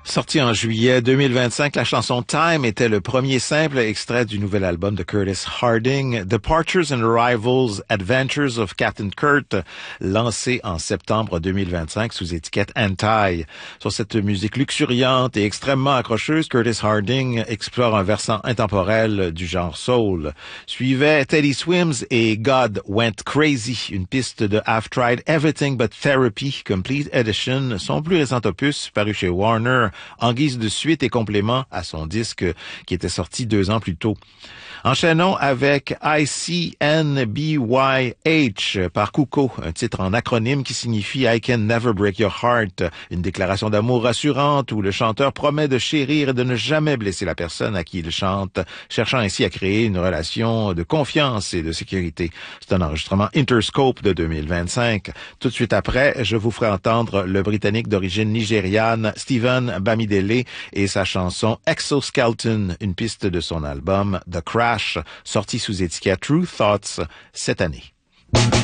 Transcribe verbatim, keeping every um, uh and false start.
Sorti en juillet deux mille vingt-cinq, la chanson Time était le premier simple extrait du nouvel album de Curtis Harding, Departures and Arrivals, Adventures of Captain Kurt, lancé en septembre deux mille vingt-cinq sous étiquette Anti. Sur cette musique luxuriante et extrêmement accrocheuse, Curtis Harding explore un versant intemporel du genre soul. Suivait Teddy Swims et God Went Crazy, une piste de I've Tried Everything But Therapy, Complete Edition, son plus récent opus paru chez Warner, en guise de suite et complément à son disque qui était sorti deux ans plus tôt. Enchaînons avec I C N B Y H par Kuko, un titre en acronyme qui signifie I Can Never Break Your Heart, une déclaration d'amour rassurante où le chanteur promet de chérir et de ne jamais blesser la personne à qui il chante, cherchant ainsi à créer une relation de confiance et de sécurité. C'est un enregistrement Interscope de deux mille vingt-cinq. Tout de suite après, je vous ferai entendre le Britannique d'origine nigériane Stephen Bamidele et sa chanson Exoskeleton, une piste de son album The Crash, sorti sous étiquette True Thoughts cette année.